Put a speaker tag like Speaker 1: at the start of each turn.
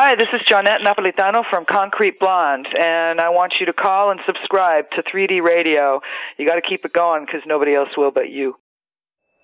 Speaker 1: Hi, this is Johnette Napolitano from Concrete Blonde, and I want you to call and subscribe to 3D Radio. You got to keep it going because nobody else will but you.